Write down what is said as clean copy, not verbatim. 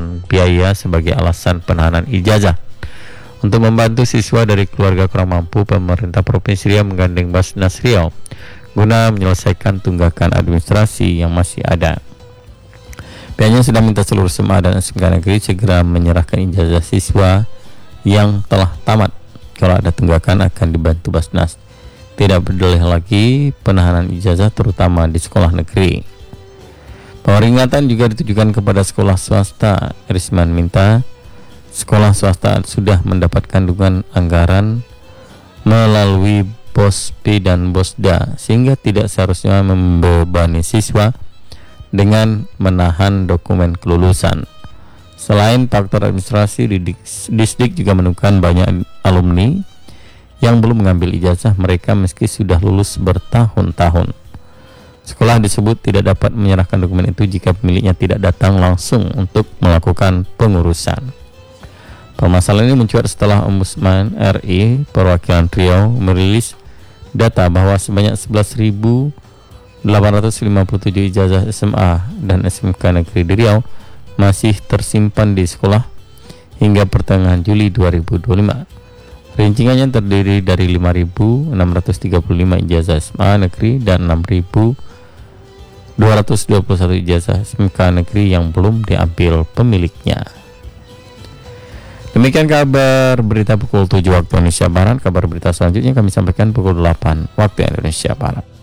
menyerahkan biaya sebagai alasan penahanan ijazah. Untuk membantu siswa dari keluarga kurang mampu, pemerintah Provinsi Riau menggandeng Basnas Riau guna menyelesaikan tunggakan administrasi yang masih ada. Pihaknya sudah minta seluruh SMA dan SMK negeri segera menyerahkan ijazah siswa yang telah tamat. Kalau ada tunggakan akan dibantu Basnas. Tidak berdalih lagi penahanan ijazah terutama di sekolah negeri. Peringatan juga ditujukan kepada sekolah swasta. Risman minta sekolah swasta sudah mendapatkan dukungan anggaran melalui BOSP dan BOSDA sehingga tidak seharusnya membebani siswa dengan menahan dokumen kelulusan. Selain faktor administrasi, Disdik juga menemukan banyak alumni yang belum mengambil ijazah mereka meski sudah lulus bertahun-tahun. Sekolah disebut tidak dapat menyerahkan dokumen itu jika pemiliknya tidak datang langsung untuk melakukan pengurusan. Permasalahan ini mencuat setelah Ombudsman RI perwakilan Riau merilis data bahwa sebanyak 11.857 ijazah SMA dan SMK negeri di Riau masih tersimpan di sekolah hingga pertengahan Juli 2025. Rinciannya terdiri dari 5.635 ijazah SMA negeri dan 6.221 ijazah SMK negeri yang belum diambil pemiliknya. Demikian kabar berita pukul 7 waktu Indonesia Barat. Kabar berita selanjutnya kami sampaikan pukul 8 waktu Indonesia Barat.